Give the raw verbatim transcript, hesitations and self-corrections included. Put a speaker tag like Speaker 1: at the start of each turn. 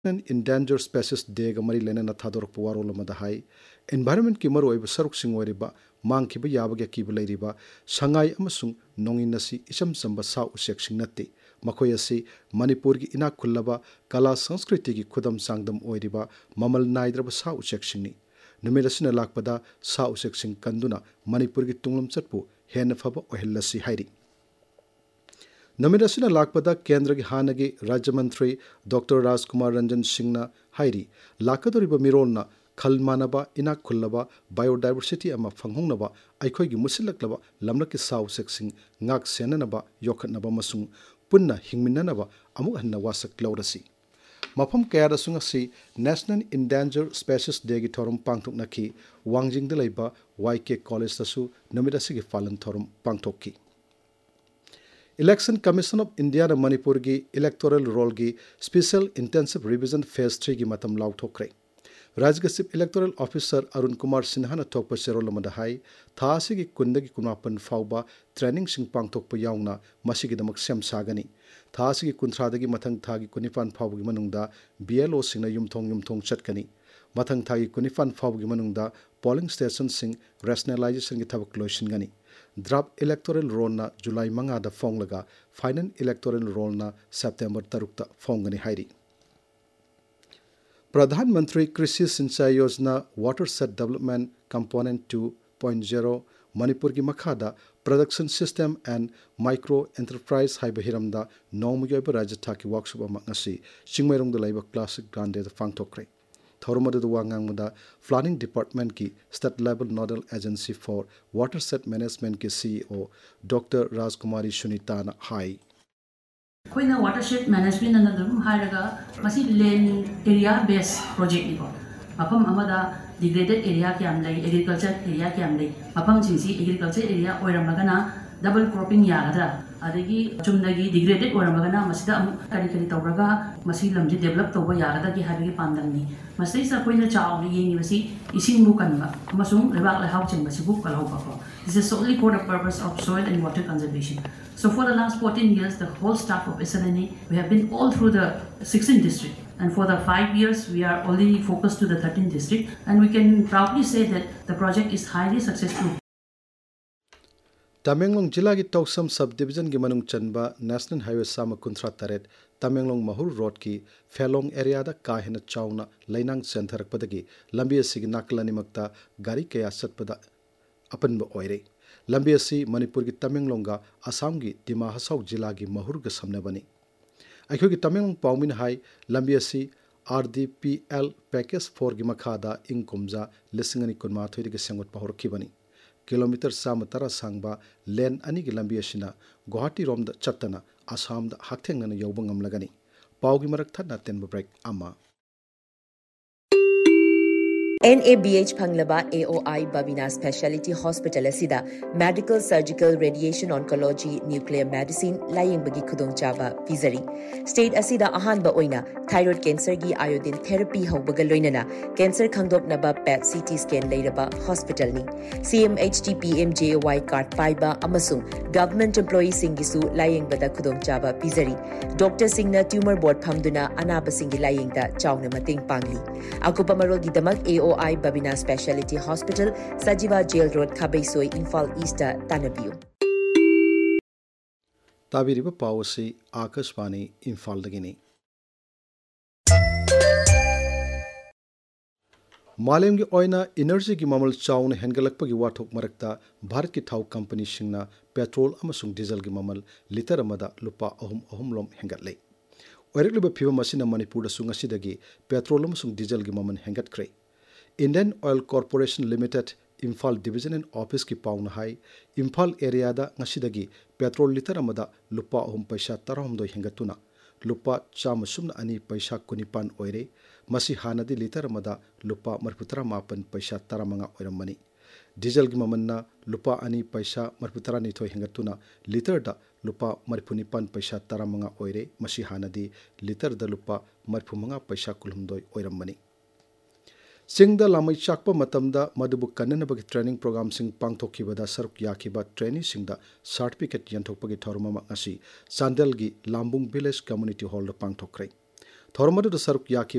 Speaker 1: Endangered Species Day ga mari lena na thador puwaro lama da hai environment ki maru oiba saruk sing oiriba mang ki ba yaba ga ki ba leiriba sangai amasung nongin nasi isam samba sa usek sing natti makhoi asi Manipur gi ina khullaba kala sanskriti gi khudam sangdam oiriba mamal naidraba sa usek singni numera sina lakpada sa usek sing kanduna Manipur gi tunglam chatpu hena phaba ohellasi hairi नमिदा लापदा केंद्र की हानगी राज्य मंत्री doctor राजकुमार रंजन सिंह हाइरी लाकदोरिबा मिरोलना खल मानबा इना खुल्लबा biodiversity अमा फंगहोंगनबा अखोइगी मुसिलकलबा लमलकी साउ sexting ngak senanaba yokhatnaba masung punna hingminnanaba amuk hanna wasak lawrasi mafam kayada sungasi National Endangered Species Day gi thorum pangthoknaki wangjingda leiba Y K College tasu namida sigi falan thorum pangthokki Election Commission of India na Manipur gi electoral roll gi special intensive revision phase three gi matam lau thokre Rajgasip Electoral Officer Arun Kumar Sinha na thokpa serol lamada hai thasi gi kundagi kunapan fauba training sing pangthokpa yaungna masigi damak sem sagani thasi gi kunthradagi mathang thagi kunifan faugi manungda B L O singna yumthong yumthong chatkani mathang thagi kunifan faugi manungda polling station sing rationalization gi thabak loisingani Draft electoral roll na July manga da fonglaga final electoral roll na September tarukta fongani hairi Pradhan Mantri Krishi Sinchai Yojana Watershed Development Component two point oh Manipur gi makhada production system and micro enterprise haiba hiramda nongmugi oiba rajya thaki workshop ama ngasi chingmairong da laiba classic grande da fangthokre Thormada the Wangangmuda Flooding Department ki State Level Nodal Agency for Watershed Management ki C E O Doctor Rajkumari Sunita na hai.
Speaker 2: Koina watershed management na dum haraga masi land area based project ni ko. Mapam amada degraded area ki amlai agriculture area ki amlai mapam jingsi agriculture area oiramagana double cropping yagadra adagi chumnagi degraded oiramagana masida amu kari kari tawraga masi lamji develop tawba yagada ki habigi pandamni masai sa koina chaw ni yengi masi ising bu kanba amasung lebak la hau cheng masi bu kalau ba this is solely for the purpose of soil and water conservation so for the last fourteen years the whole staff of S L N A we have been all through the sixteen district and for the five years we are only focused to the thirteenth district and we can proudly say that the project is highly successful
Speaker 1: Tamenglong Jilla ki Toksam subdivision ki manung chanba National Highway sama kunthra taret Tamenglong Mahur Road ki Felong area da kahena chawna lainang center padagi lambi asigi naklani makta gari kaya satpada apanba oire lambi asi Manipur ki Tamenglong ga Assam gi Dima Hasau Jilla ki Mahur ga samna bani aikho ki Tamenglong paumin hai lambi asi R D P L package four gi makhada ingkumja lisingani kunma thoiri gi sengot pahor ki bani kilometer sama tara sangba len ani gi lambi asina Guwahati rom da chattana Assam da hakthengna na yobang amlagani paugi marak thadna tenba break ama
Speaker 3: N A B H Phanglaba A O I Babina Speciality Hospital asida Medical Surgical Radiation Oncology Nuclear Medicine laying bagi khudong chaba pizari state asida ahan ba oina thyroid cancer gi iodine therapy haubaga loinana cancer khangdop naba P E T C T scan leiraba hospital ni C M H T P M J Y card paiba amasung government employees singisu laying bada khudong chaba pizari doctor singna tumor board phamduna anaba singi laying da chawna mating pangli akupa marol gi damak A O I Babina Speciality Hospital, Sajiva Jail Road, Khabaisoi, Imphal East, Tanabiu.
Speaker 1: Tabiriba Pawasi, Akashvani, Imphal Dagini. Malem gi oina energy gi mamal chaun hengalakpa gi wathok marakta Bharat ki thau company singna petrol amasung diesel gi mamal liter amada lupa ahum ahum lom hengatlei. Oirekliba phiba masina Manipur da sungasidagi petrol amasung diesel gi mamal hengatkre. Indian Oil Corporation Limited Imphal Division and Office ki pauna hai Imphal area da ngasidagi petrol liter amada lupa ahum paisa tarahumdoi hengatuna lupa chama sumna ani paisa kunipan oire masi hanadi liter amada lupa marputara mapan paisa taramanga oiramani diesel gi mamanna lupa ani paisa marputara nithoi hengatuna liter da lupa marpunipan paisa taramanga oire masi hanadi liter da lupa marpumanga paisa kulhumdoi oiramani Singda lamai chakpa matamda madubu kannanabagi training program sing pangthokibada saruk yakiba training singda certificate yanthokpagi thormama ngasi Chandel gi Lambung Village Community Hall da pangthokrai thormadu da saruk yaki